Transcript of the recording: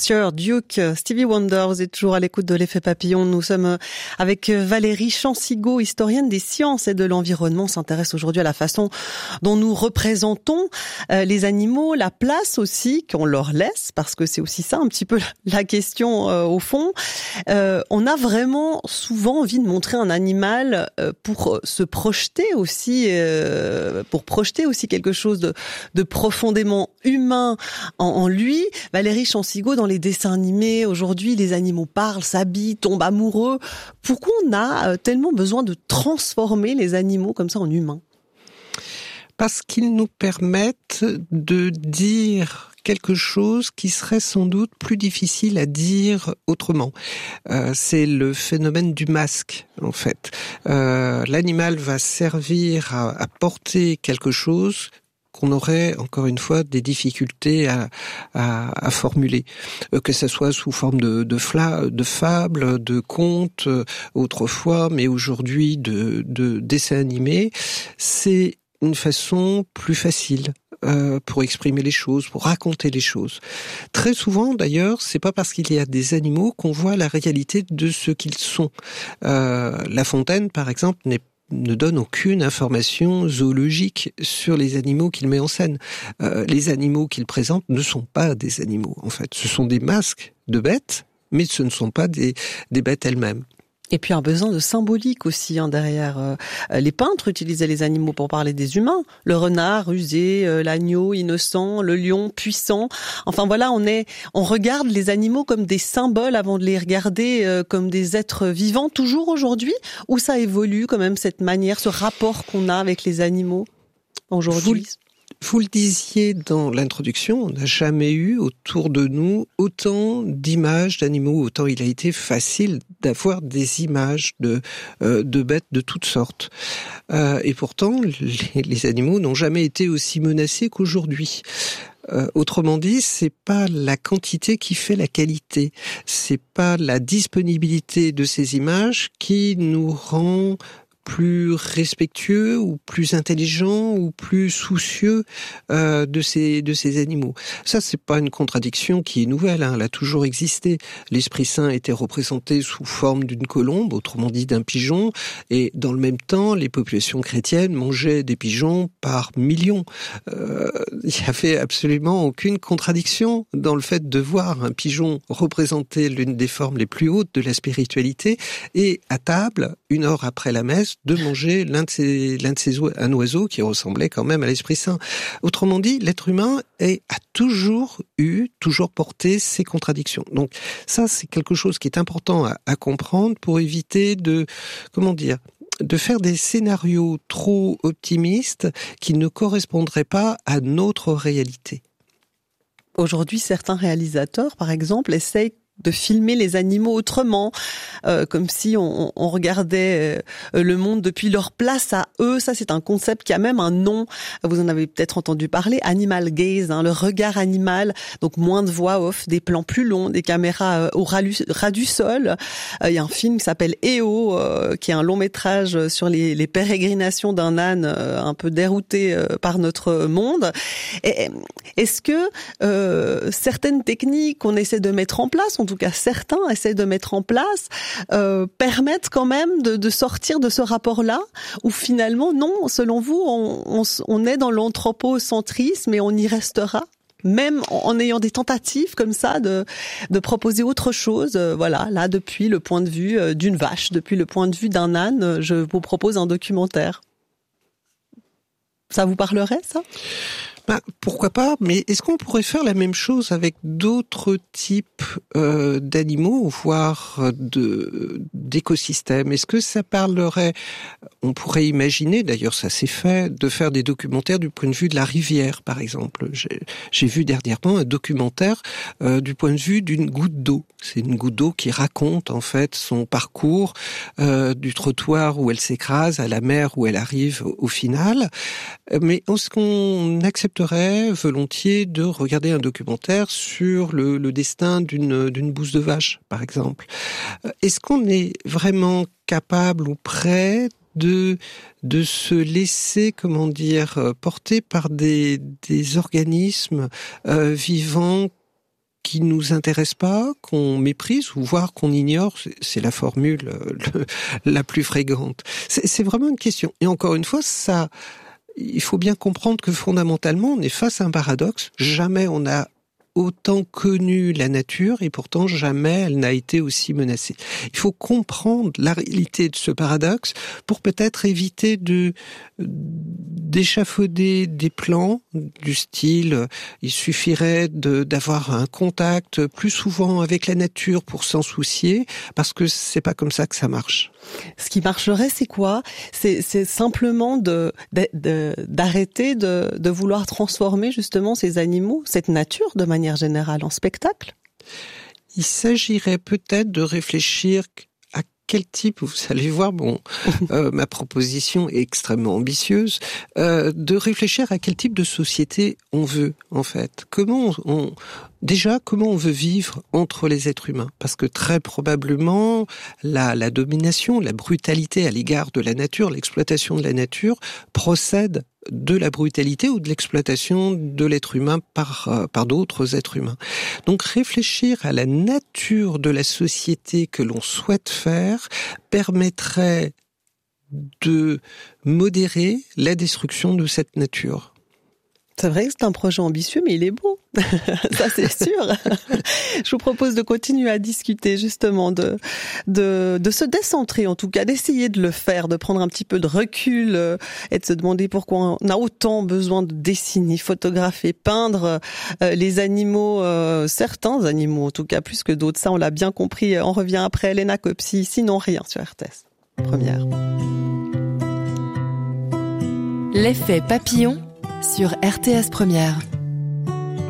Sir Duke, Stevie Wonder, vous êtes toujours à l'écoute de l'effet papillon. Nous sommes avec Valérie Chansigo, historienne des sciences et de l'environnement. On s'intéresse aujourd'hui à la façon dont nous représentons les animaux, la place aussi qu'on leur laisse, parce que c'est aussi ça un petit peu la question au fond. On a vraiment souvent envie de montrer un animal pour se projeter aussi, pour projeter aussi quelque chose de profondément humain en lui. Valérie Chansigo, dans les dessins animés, aujourd'hui, les animaux parlent, s'habillent, tombent amoureux. Pourquoi on a tellement besoin de transformer les animaux comme ça en humains ? Parce qu'ils nous permettent de dire quelque chose qui serait sans doute plus difficile à dire autrement. C'est le phénomène du masque, en fait. L'animal va servir à porter quelque chose qu'on aurait, encore une fois, des difficultés à formuler. Que ça soit sous forme de fables, de contes, autrefois, mais aujourd'hui de dessins animés, c'est une façon plus facile pour exprimer les choses, pour raconter les choses. Très souvent, d'ailleurs, c'est pas parce qu'il y a des animaux qu'on voit la réalité de ce qu'ils sont. La Fontaine, par exemple, ne donne aucune information zoologique sur les animaux qu'il met en scène. Les animaux qu'il présente ne sont pas des animaux, en fait. Ce sont des masques de bêtes, mais ce ne sont pas des bêtes elles-mêmes. Et puis un besoin de symbolique aussi derrière. Les peintres utilisaient les animaux pour parler des humains. Le renard rusé, l'agneau innocent, le lion puissant. Enfin voilà, on regarde les animaux comme des symboles avant de les regarder comme des êtres vivants. Toujours aujourd'hui, où ça évolue quand même cette manière, ce rapport qu'on a avec les animaux aujourd'hui. Vous le disiez dans l'introduction, on n'a jamais eu autour de nous autant d'images d'animaux, autant il a été facile d'avoir des images de bêtes de toutes sortes. Et pourtant, les animaux n'ont jamais été aussi menacés qu'aujourd'hui. Autrement dit, c'est pas la quantité qui fait la qualité, c'est pas la disponibilité de ces images qui nous rend plus respectueux ou plus intelligents ou plus soucieux de ces animaux. Ça, c'est pas une contradiction qui est nouvelle, elle a toujours existé. L'Esprit Saint était représenté sous forme d'une colombe, autrement dit d'un pigeon, et dans le même temps, les populations chrétiennes mangeaient des pigeons par millions. Il y avait absolument aucune contradiction dans le fait de voir un pigeon représenter l'une des formes les plus hautes de la spiritualité et à table, 1 heure après la messe, de manger un oiseau qui ressemblait quand même à l'Esprit Saint. Autrement dit, l'être humain a toujours porté ces contradictions. Donc ça, c'est quelque chose qui est important à comprendre pour éviter de faire des scénarios trop optimistes qui ne correspondraient pas à notre réalité. Aujourd'hui, certains réalisateurs, par exemple, essayent de filmer les animaux autrement, comme si on regardait le monde depuis leur place à eux. Ça, c'est un concept qui a même un nom. Vous en avez peut-être entendu parler, animal gaze, le regard animal. Donc moins de voix off, des plans plus longs, des caméras au ras du sol. Il y a un film qui s'appelle EO, qui est un long métrage sur les pérégrinations d'un âne un peu dérouté par notre monde. Est-ce que certaines techniques qu'on essaie de mettre en place, en tout cas certains essaient de mettre en place, permettent quand même de sortir de ce rapport-là, où finalement, non, selon vous, on est dans l'anthropocentrisme et on y restera, même en ayant des tentatives comme ça de proposer autre chose. Voilà, là, depuis le point de vue d'une vache, depuis le point de vue d'un âne, je vous propose un documentaire. Ça vous parlerait, ça ? Pourquoi pas, mais est-ce qu'on pourrait faire la même chose avec d'autres types d'animaux, voire d'écosystèmes ? Est-ce que ça parlerait, on pourrait imaginer, d'ailleurs ça s'est fait, de faire des documentaires du point de vue de la rivière, par exemple. J'ai vu dernièrement un documentaire du point de vue d'une goutte d'eau. C'est une goutte d'eau qui raconte en fait son parcours du trottoir où elle s'écrase à la mer où elle arrive au final. Mais est-ce qu'on accepterait volontiers de regarder un documentaire sur le destin d'une bouse de vache, par exemple? Est-ce qu'on est vraiment capable ou prêt de se laisser, porter par des organismes vivants qui nous intéressent pas, qu'on méprise ou voire qu'on ignore. C'est la formule la plus fréquente. C'est vraiment une question. Et encore une fois, il faut bien comprendre que fondamentalement, on est face à un paradoxe. Jamais on a autant connu la nature et pourtant jamais elle n'a été aussi menacée. Il faut comprendre la réalité de ce paradoxe pour peut-être éviter d'échafauder des plans du style il suffirait d'avoir un contact plus souvent avec la nature pour s'en soucier, parce que c'est pas comme ça que ça marche. Ce qui marcherait, c'est quoi ? C'est simplement d'arrêter de vouloir transformer justement ces animaux, cette nature de manière générale, en spectacle ? Il s'agirait peut-être de réfléchir à quel type, vous allez voir, ma proposition est extrêmement ambitieuse, de réfléchir à quel type de société on veut, en fait. Comment on veut vivre entre les êtres humains? Parce que très probablement, la domination, la brutalité à l'égard de la nature, l'exploitation de la nature procède de la brutalité ou de l'exploitation de l'être humain par d'autres êtres humains. Donc réfléchir à la nature de la société que l'on souhaite faire permettrait de modérer la destruction de cette nature. C'est vrai que c'est un projet ambitieux, mais il est beau. Ça, c'est sûr. Je vous propose de continuer à discuter, justement, de se décentrer, en tout cas, d'essayer de le faire, de prendre un petit peu de recul et de se demander pourquoi on a autant besoin de dessiner, photographier, peindre les animaux, certains animaux, en tout cas, plus que d'autres. Ça, on l'a bien compris. On revient après Léna Copsy, sinon rien sur RTS. Première. L'effet papillon sur RTS Première.